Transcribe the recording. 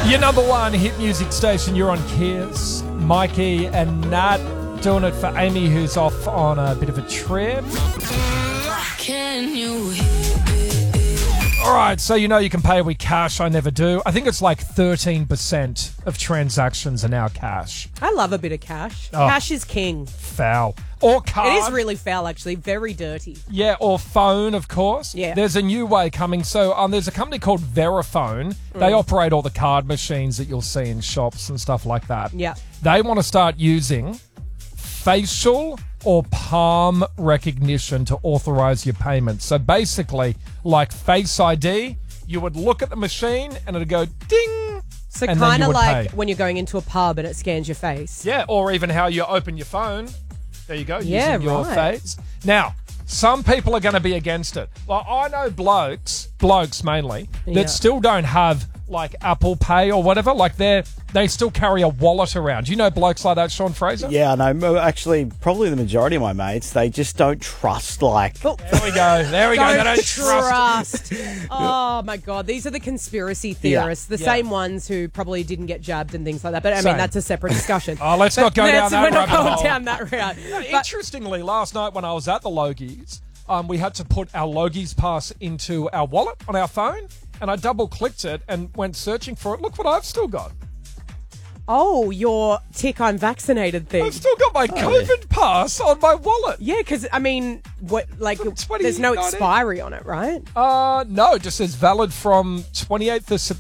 Your number one hit music station, you're on Kiss. Mikey and Nat doing it for Amy, who's off on a bit of a trip. Can you? All right, so you know you can pay with cash. I never do. I think it's like 13% of transactions are now cash. I love a bit of cash. Oh. Cash is king. Foul. Or card. It is really foul, actually. Very dirty. Yeah, or phone, of course. Yeah. There's a new way coming. So there's a company called Verifone. They operate all the card machines that you'll see in shops and stuff like that. Yeah. They want to start using facial or palm recognition to authorize your payments. So basically, like Face ID, you would look at the machine and it'd go ding. So and then kind you of would like pay. when you're going into a pub and it scans your face. Yeah, or even how you open your phone. There you go, Yeah, using your right. face. Now, some people are going to be against it. Like, I know blokes mainly, Yeah. that still don't have like Apple Pay or whatever. Like they still carry a wallet around. You know blokes like that, Sean Fraser? Yeah, I know. Actually, probably the majority of my mates, they just don't trust, like... There we go. There we go. They don't trust. Oh, my God. These are the conspiracy theorists, the Yeah. same ones who probably didn't get jabbed and things like that. But, I mean, Same. that's a separate discussion. Oh, let's not go down that We're not rabbit going hole. down that route. But, Interestingly, last night when I was at the Logies, we had to put our Logies pass into our wallet on our phone, and I double-clicked it and went searching for it. Look what I've still got. oh, your tick I'm vaccinated thing. I've still got my COVID pass on my wallet. Yeah, because, I mean, what like From there's no 2019. expiry on it, right? No, it just says valid from 28th of